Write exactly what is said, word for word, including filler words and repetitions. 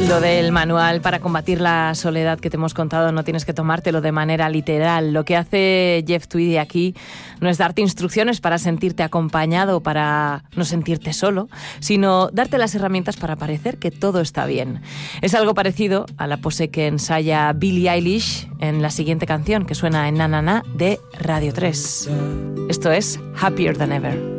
Lo del manual para combatir la soledad que te hemos contado, no tienes que tomártelo de manera literal. Lo que hace Jeff Tweedy aquí no es darte instrucciones para sentirte acompañado, para no sentirte solo, sino darte las herramientas para parecer que todo está bien. Es algo parecido a la pose que ensaya Billie Eilish en la siguiente canción que suena en Na Na Na de Radio tres. Esto es Happier Than Ever.